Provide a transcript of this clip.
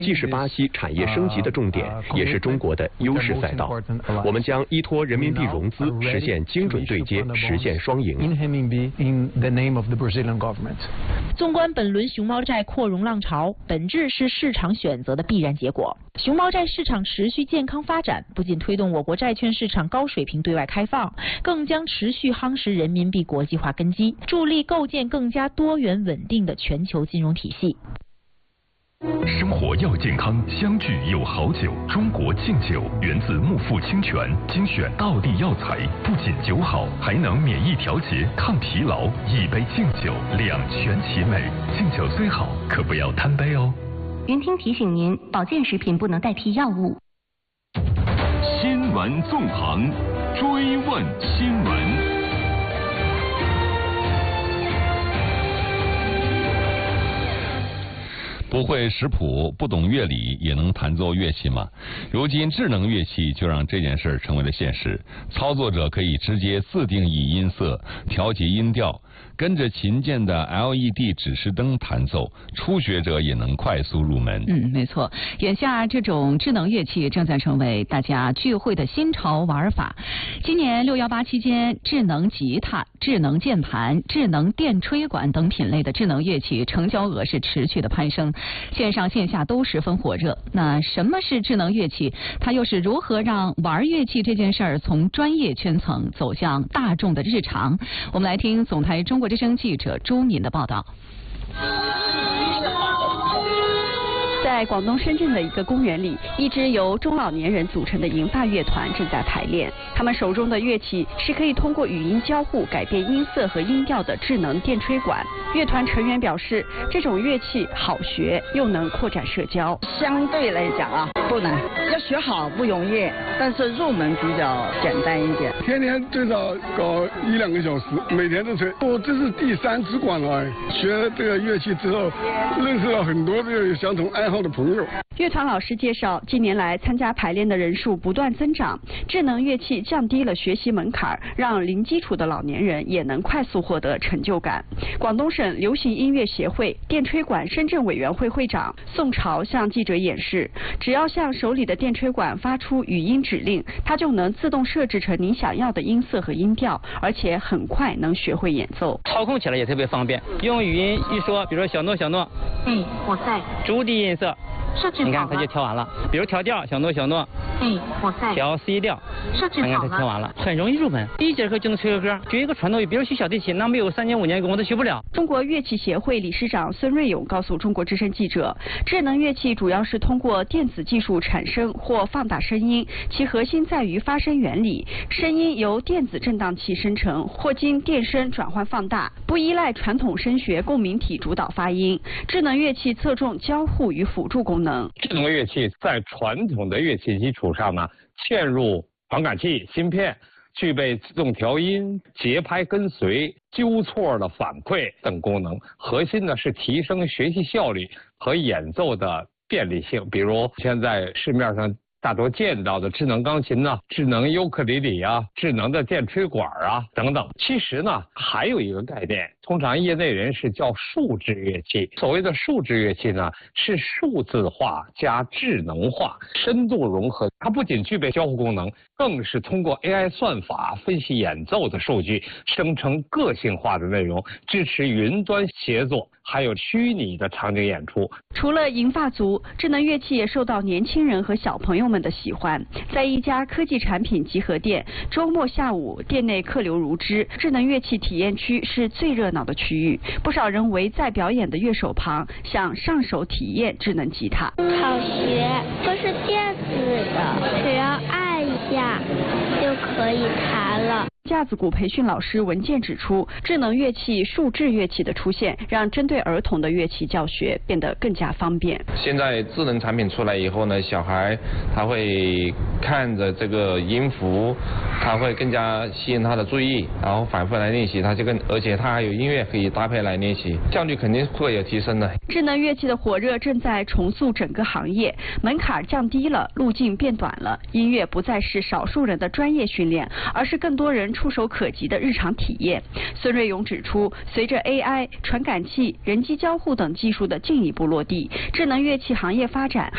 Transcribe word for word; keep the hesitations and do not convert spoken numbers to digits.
既是巴西产业升级的重点，也是中国的优势赛道。我们将依托人民币融资，实现精准对接，实现双赢。 纵观本轮熊猫债扩容浪潮，本质是市场选择的必然结果。熊猫债市场持续健康发展，不仅推动我国债券市场高水平对外开放，更将持续夯实人民币国际化根基，助力构建更加多元稳定的全球金融体系。 生活要健康，相聚有好酒。中国敬酒源自木富清泉，精选道地药材，不仅酒好，还能免疫调节、抗疲劳。一杯敬酒，两全其美。敬酒虽好，可不要贪杯哦。 云听提醒您，保健食品不能代替药物。 新闻纵横，追问新闻。 不会识谱，不懂乐理，也能弹奏乐器吗？如今智能乐器就让这件事成为了现实。操作者可以直接自定义音色，调节音调，跟着琴键的 L E D 指示灯弹奏，初学者也能快速入门。 嗯，没错。眼下这种智能乐器正在成为大家聚会的新潮玩法。今年六幺八期间，智能吉他、智能键盘、智能电吹管等品类的智能乐器成交额是持续的攀升。线上线下都十分火热。那什么是智能乐器？它又是如何让玩乐器这件事儿从专业圈层走向大众的日常？我们来听总台中国之声记者朱敏的报道。 在广东深圳的一个公园里，一支由中老年人组成的银发乐团正在排练。他们手中的乐器是可以通过语音交互改变音色和音调的智能电吹管。乐团成员表示，这种乐器好学，又能扩展社交。 相对来讲啊，不难，要学好不容易，但是入门比较简单一点。 天天最少搞一两个小时，每天都吹。我这是第三支管了，学这个乐器之后，认识了很多这个有相同爱好的朋友。 乐团老师介绍，近年来参加排练的人数不断增长，智能乐器降低了学习门槛，让零基础的老年人也能快速获得成就感。广东省流行音乐协会电吹管深圳委员会会长宋朝向记者演示，只要向手里的电吹管发出语音指令，它就能自动设置成您想要的音色和音调，而且很快能学会演奏。 操控起来也特别方便，用语音一说，比如说小诺小诺， 哎，我在。 逐低音色。 设置好了， 你看它就调完了。比如调调，小诺小诺， 哎，我在。 调 C 调， 设置好了， 你看它调完了，很容易入门。第一节课就能吹个歌，学一个传统乐，比如学小提琴，那没有三年五年功我都学不了。 中国乐器协会理事长孙瑞勇告诉中国之声记者，智能乐器主要是通过电子技术产生或放大声音，其核心在于发声原理。声音由电子振荡器生成，或经电声转换放大，不依赖传统声学共鸣体主导发音。智能乐器侧重交互与辅助功能。 智能乐器在传统的乐器基础上呢，嵌入传感器、芯片，具备自动调音、节拍跟随、纠错的反馈等功能。核心呢是提升学习效率和演奏的便利性。比如现在市面上大多见到的智能钢琴呢、智能尤克里里啊、智能的电吹管啊等等。其实呢，还有一个概念，通常业内人士叫数字乐器。所谓的数字乐器呢，是数字化加智能化，深度融合。它不仅具备交互功能，更是通过 A I 算法分析演奏的数据，生成个性化的内容，支持云端协作，还有虚拟的场景演出。 除了银发族，智能乐器也受到年轻人和小朋友们的喜欢。在一家科技产品集合店，周末下午店内客流如织，智能乐器体验区是最热闹的区域，不少人围在表演的乐手旁，想上手体验智能吉他。 好学，都是电子的，只要按一下就可以弹了。 架子鼓培训老师文健指出，智能乐器、数智乐器的出现，让针对儿童的乐器教学变得更加方便。 现在智能产品出来以后呢，小孩他会看着这个音符，他会更加吸引他的注意，然后反复来练习，他就更而且他还有音乐可以搭配来练习，效率肯定会有提升的。 智能乐器的火热正在重塑整个行业，门槛降低了，路径变短了，音乐不再是少数人的专业训练，而是更多人触手可及的日常体验。孙瑞勇指出，随着 A I、传感器、人机交互等技术的进一步落地，智能乐器行业发展